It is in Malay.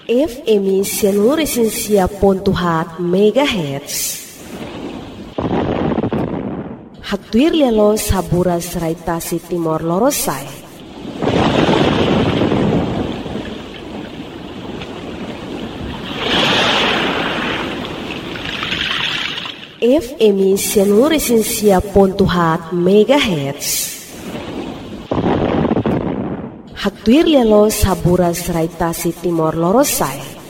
FM 106.4 MHz. Hatuir lialo saburas raitasi Timor Lorosai. FM 106.4 MHz. Hatuir lialo saburas raitasi Timor Lorosai.